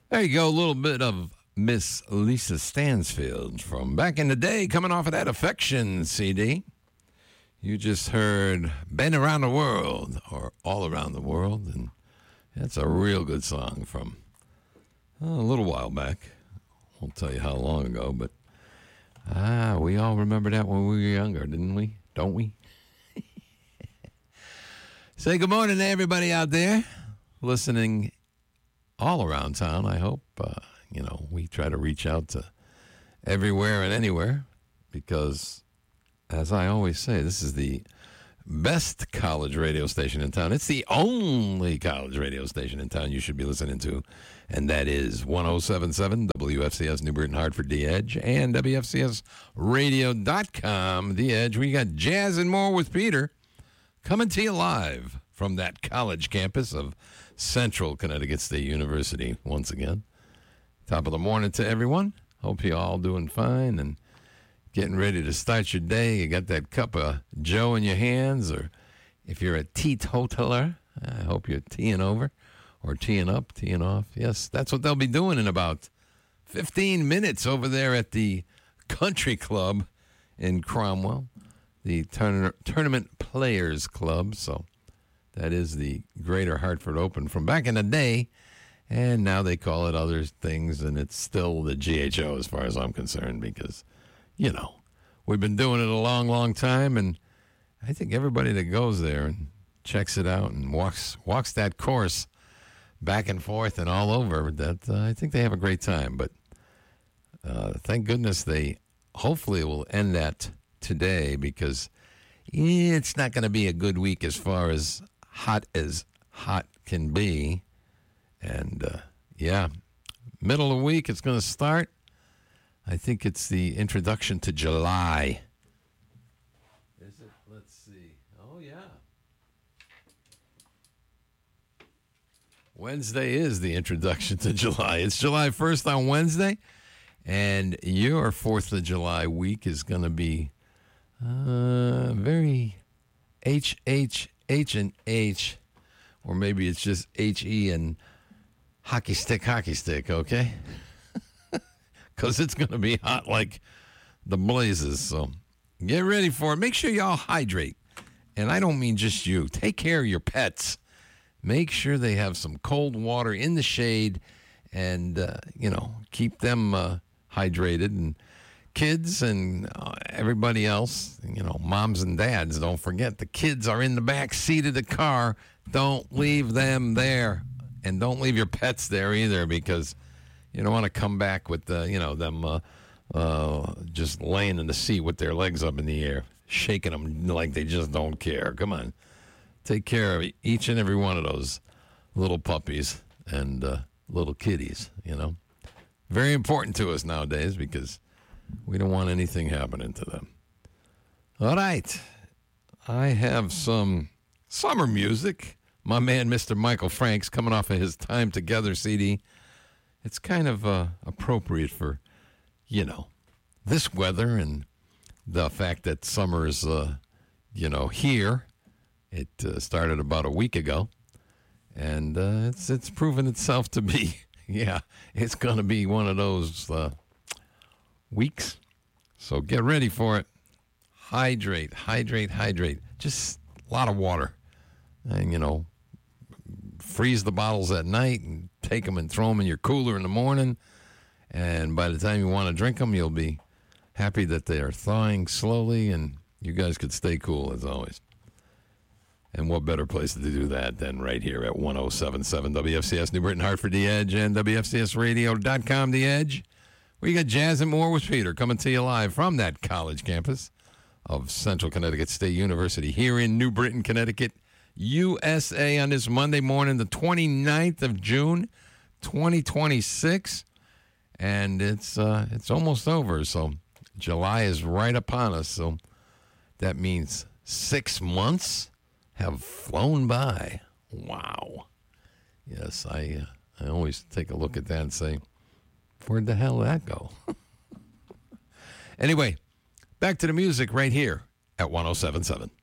There you go, a little bit of Miss Lisa Stansfield from back in the day, coming off of that Affection CD. You just heard Been Around the World, or All Around the World, and that's a real good song from a little while back. Won't tell you how long ago, but we all remember that when we were younger, didn't we? Don't we? Say good morning to everybody out there listening all around town. I hope, we try to reach out to everywhere and anywhere because, as I always say, this is the best college radio station in town. It's the only college radio station in town you should be listening to, and that is 107.7 WFCS New Britain Hartford, The Edge, and WFCSradio.com, The Edge. We got Jazz and More with Peter coming to you live from that college campus of Central Connecticut State University once again. Top of the morning to everyone. Hope you all doing fine and getting ready to start your day. You got that cup of Joe in your hands, or if you're a teetotaler, I hope you're teeing over or teeing up, teeing off. Yes, that's what they'll be doing in about 15 minutes over there at the Country Club in Cromwell, the Tournament Players Club. So that is the Greater Hartford Open from back in the day, and now they call it other things, and it's still the GHO as far as I'm concerned because, we've been doing it a long, long time, and I think everybody that goes there and checks it out and walks that course back and forth and all over, that I think they have a great time. But thank goodness they hopefully will end that today because it's not going to be a good week as far as hot can be. And, middle of the week it's going to start. I think it's the introduction to July. Is it? Let's see. Oh, yeah. Wednesday is the introduction to July. It's July 1st on Wednesday, and your 4th of July week is going to be very H, and H, or maybe it's just H-E and hockey stick, okay? Because it's going to be hot like the blazes. So get ready for it. Make sure y'all hydrate. And I don't mean just you. Take care of your pets. Make sure they have some cold water in the shade and, keep them hydrated. And kids and everybody else, moms and dads, don't forget the kids are in the back seat of the car. Don't leave them there. And don't leave your pets there either because you don't want to come back with, them just laying in the seat with their legs up in the air, shaking them like they just don't care. Come on. Take care of each and every one of those little puppies and little kitties, Very important to us nowadays because we don't want anything happening to them. All right. I have some summer music. My man, Mr. Michael Franks, coming off of his Time Together CD. It's kind of appropriate for, this weather and the fact that summer is, here. It started about a week ago, and it's proven itself to be, it's going to be one of those weeks. So get ready for it. Hydrate. Just a lot of water. And, freeze the bottles at night and take them and throw them in your cooler in the morning. And by the time you want to drink them, you'll be happy that they are thawing slowly and you guys could stay cool as always. And what better place to do that than right here at 107.7 WFCS New Britain Hartford, The Edge, and WFCSradio.com, The Edge. We got Jazz and More with Peter coming to you live from that college campus of Central Connecticut State University here in New Britain, Connecticut, USA, on this Monday morning, the 29th of June, 2026. And it's almost over, so July is right upon us. So that means 6 months have flown by. Wow. Yes, I always take a look at that and say, where'd the hell did that go? Anyway, back to the music right here at 107.7.